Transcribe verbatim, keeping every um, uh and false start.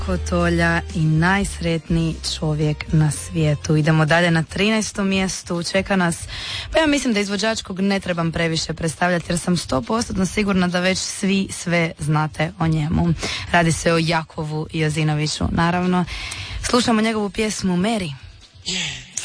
Kotolja i najsretniji čovjek na svijetu. Idemo dalje na trinaestom mjestu. Čeka nas, pa ja mislim da izvođačkog ne trebam previše predstavljati jer sam sto posto sigurna da već svi sve znate o njemu. Radi se o Jakovu Jozinoviću, naravno. Slušamo njegovu pjesmu Mary. Yeah.